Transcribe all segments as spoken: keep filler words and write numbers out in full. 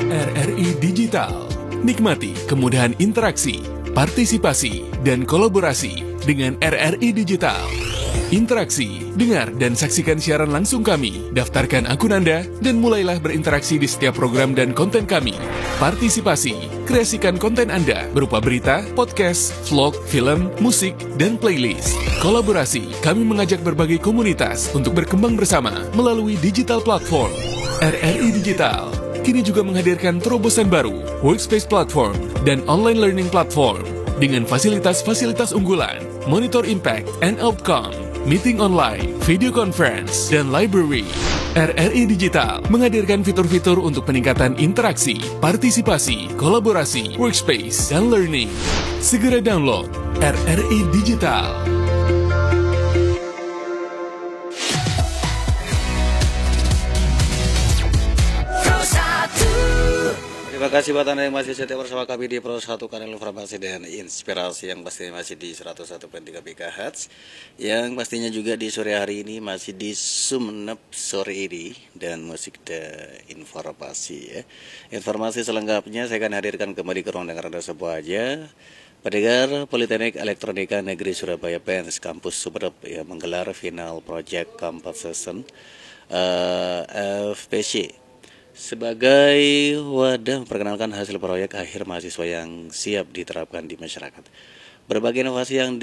R R I Digital. Nikmati kemudahan interaksi, partisipasi, dan kolaborasi dengan R R I Digital. Interaksi, dengar dan saksikan siaran langsung kami, daftarkan akun Anda, dan mulailah berinteraksi di setiap program dan konten kami. Partisipasi, kreasikan konten Anda berupa berita, podcast, vlog, film, musik, dan playlist. Kolaborasi, kami mengajak berbagai komunitas untuk berkembang bersama melalui digital platform. R R I Digital kini juga menghadirkan terobosan baru, workspace platform, dan online learning platform dengan fasilitas-fasilitas unggulan, monitor impact and outcome, meeting online, video conference, dan library. R R I Digital menghadirkan fitur-fitur untuk peningkatan interaksi, partisipasi, kolaborasi, workspace, dan learning. Segera download R R I Digital. Terima kasih buat Anda yang masih setia bersama kami di Pro satu Kanal Informasi dan Inspirasi yang pastinya masih di seratus satu koma tiga MHz, yang pastinya juga di sore hari ini masih di Sumeneb sore ini, dan musik dan informasi ya. Informasi selengkapnya saya akan hadirkan kembali ke ruang dengar Anda sebuah aja. Pendengar, Politeknik Elektronika Negeri Surabaya P E N S Kampus Sumeneb ya, menggelar final project competition uh, F P C sebagai wadah memperkenalkan hasil proyek akhir mahasiswa yang siap diterapkan di masyarakat. Berbagai inovasi yang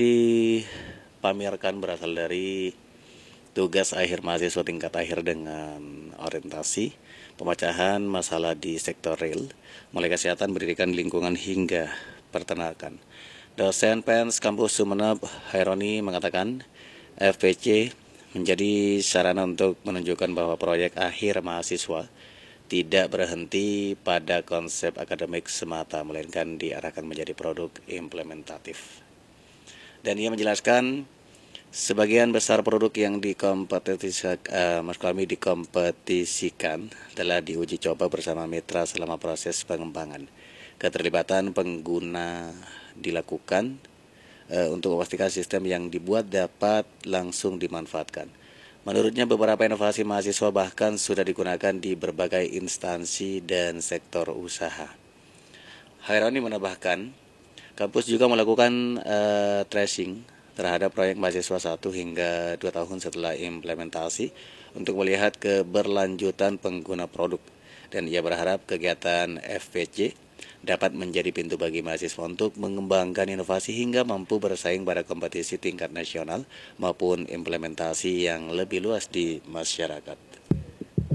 dipamerkan berasal dari tugas akhir mahasiswa tingkat akhir dengan orientasi, pemecahan masalah di sektor real, mulai kesehatan, pendidikan, lingkungan, hingga peternakan. Dosen P E N S Kampus Sumeneb, Haironi, mengatakan F P C menjadi sarana untuk menunjukkan bahwa proyek akhir mahasiswa tidak berhenti pada konsep akademik semata, melainkan diarahkan menjadi produk implementatif. Dan ia menjelaskan sebagian besar produk yang dikompetisikan, uh, maksud kami dikompetisikan telah diuji coba bersama mitra selama proses pengembangan. Keterlibatan pengguna dilakukan uh, untuk memastikan sistem yang dibuat dapat langsung dimanfaatkan. Menurutnya beberapa inovasi mahasiswa bahkan sudah digunakan di berbagai instansi dan sektor usaha. Haironi menambahkan, kampus juga melakukan uh, tracing terhadap proyek mahasiswa satu hingga dua tahun setelah implementasi untuk melihat keberlanjutan pengguna produk. Dan ia berharap kegiatan F P C dapat menjadi pintu bagi mahasiswa untuk mengembangkan inovasi hingga mampu bersaing pada kompetisi tingkat nasional maupun implementasi yang lebih luas di masyarakat.